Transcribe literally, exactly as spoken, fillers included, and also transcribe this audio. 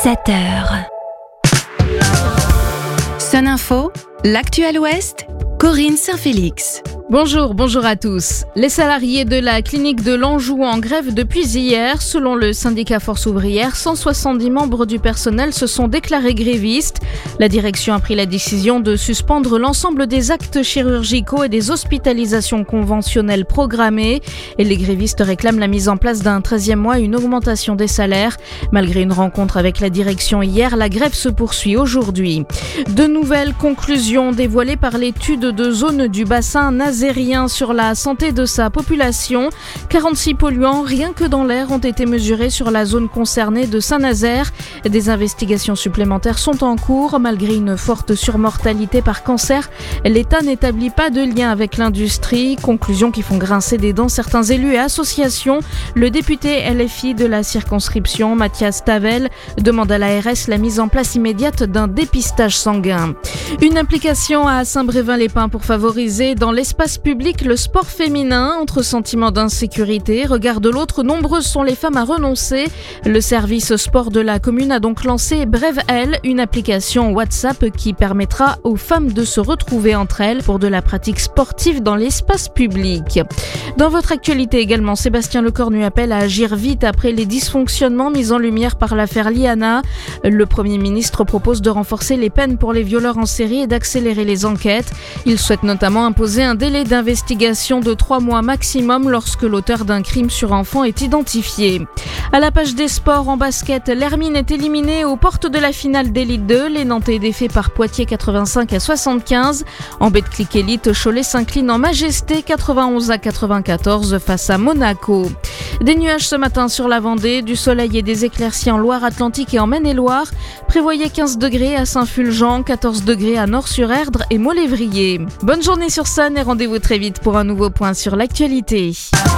sept heures. Sun Info, l'actuel Ouest, Corinne Saint-Félix. Bonjour, bonjour à tous. Les salariés de la clinique de l'Anjou en grève depuis hier. Selon le syndicat Force ouvrière, cent soixante-dix membres du personnel se sont déclarés grévistes. La direction a pris la décision de suspendre l'ensemble des actes chirurgicaux et des hospitalisations conventionnelles programmées. Et les grévistes réclament la mise en place d'un treizième mois et une augmentation des salaires. Malgré une rencontre avec la direction hier, la grève se poursuit aujourd'hui. De nouvelles conclusions dévoilées par l'étude de zone du bassin nazérien sur la santé de sa population. quarante-six polluants, rien que dans l'air, ont été mesurés sur la zone concernée de Saint-Nazaire. Des investigations supplémentaires sont en cours. Malgré une forte surmortalité par cancer, l'État n'établit pas de lien avec l'industrie. Conclusions qui font grincer des dents certains élus et associations. Le député L F I de la circonscription, Mathias Tavel, demande à l'A R S la mise en place immédiate d'un dépistage sanguin. Une implication à Saint-Brévin-les-Pins pour favoriser dans l'espace public le sport féminin. Entre sentiments d'insécurité, regard de l'autre, nombreuses sont les femmes à renoncer. Le service sport de la commune a donc lancé Brève Elle, une application WhatsApp qui permettra aux femmes de se retrouver entre elles pour de la pratique sportive dans l'espace public. Dans votre actualité également, Sébastien Lecornu appelle à agir vite après les dysfonctionnements mis en lumière par l'affaire Liana. Le Premier ministre propose de renforcer les peines pour les violeurs en série et d'accélérer les enquêtes. Il souhaite notamment imposer un délai d'investigation de trois mois maximum lorsque l'auteur d'un crime sur enfant est identifié. À la page des sports en basket, l'Hermine est éliminée aux portes de la finale d'Élite deux. Les Nantais défaits par Poitiers quatre-vingt-cinq à soixante-quinze. En Betclic Élite, Cholet s'incline en majesté quatre-vingt-onze à quatre-vingt-quatorze face à Monaco. Des nuages ce matin sur la Vendée, du soleil et des éclaircies en Loire-Atlantique et en Maine-et-Loire. Prévoyez quinze degrés à Saint-Fulgent, quatorze degrés à Nord-sur-Erdre et Molévrier. Bonne journée sur Sun et rendez-vous très vite pour un nouveau point sur l'actualité.